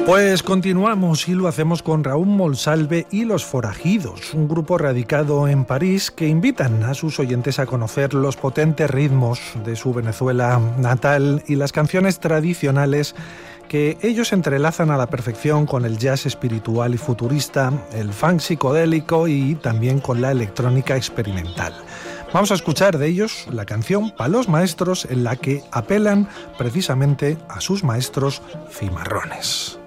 Pues continuamos y lo hacemos con Raúl Monsalve y Los Forajidos, un grupo radicado en París que invitan a sus oyentes a conocer los potentes ritmos de su Venezuela natal y las canciones tradicionales que ellos entrelazan a la perfección con el jazz espiritual y futurista, el funk psicodélico y también con la electrónica experimental. Vamos a escuchar de ellos la canción Pa' los Maestros, en la que apelan precisamente a sus maestros cimarrones.